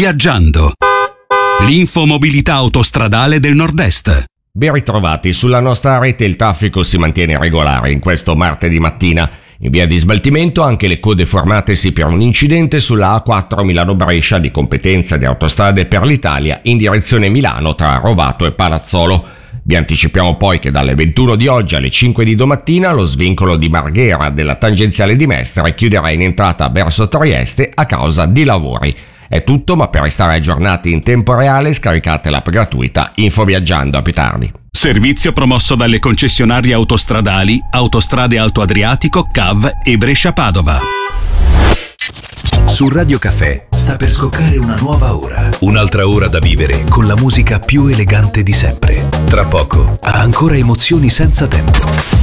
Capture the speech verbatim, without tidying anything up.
Infoviaggiando. L'infomobilità autostradale del Nord-Est. Ben ritrovati, sulla nostra rete il traffico si mantiene regolare in questo martedì mattina. In via di smaltimento anche le code formatesi per un incidente sulla A quattro Milano-Brescia di competenza di Autostrade per l'Italia in direzione Milano tra Rovato e Palazzolo. Vi anticipiamo poi che dalle ventuno di oggi alle cinque di domattina lo svincolo di Marghera della tangenziale di Mestre chiuderà in entrata verso Trieste a causa di lavori. È tutto, ma per restare aggiornati in tempo reale scaricate l'app gratuita Infoviaggiando. A più tardi. Servizio promosso dalle concessionarie autostradali Autostrade Alto Adriatico, C A V e Brescia-Padova. Su Radio Caffè sta per scoccare una nuova ora. Un'altra ora da vivere con la musica più elegante di sempre. Tra poco, ha ancora emozioni senza tempo.